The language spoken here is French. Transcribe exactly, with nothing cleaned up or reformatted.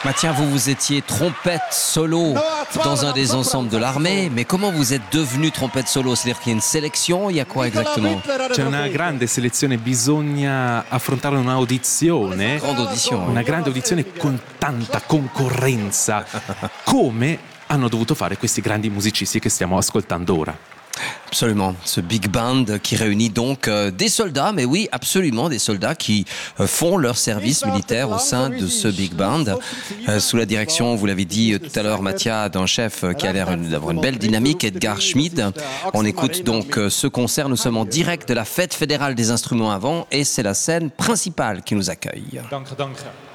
Mathias, vous, vous étiez trompette solo dans un des ensembles de l'armée, mais comment vous êtes devenu trompette solo? C'est-à-dire qu'il y a une sélection, il y a quoi exactement? C'è una grande selezione, bisogna affrontare un'audizione, Grande audition, una oui. grande audizione con tanta concorrenza, come hanno dovuto fare questi grandi musicisti che stiamo ascoltando ora. Absolument, ce big band qui réunit donc euh, des soldats, mais oui, absolument, des soldats qui euh, font leur service militaire au sein de ce big band, euh, sous la direction, vous l'avez dit euh, tout à l'heure, Mathias, d'un chef euh, qui a l'air une- d'avoir une belle dynamique, Edgar Schmid. On écoute donc euh, ce concert, nous sommes en direct de la fête fédérale des instruments à vent, et c'est la scène principale qui nous accueille. Danke, danke.